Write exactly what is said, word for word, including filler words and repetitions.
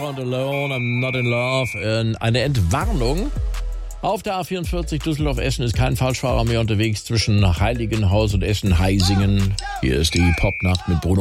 want alone, I'm not in love. Äh, eine Entwarnung. Auf der A vierundvierzig Düsseldorf-Eschen ist kein Falschfahrer mehr unterwegs zwischen Heiligenhaus und Eschen-Heisingen. Hier ist die Popnacht mit Bruno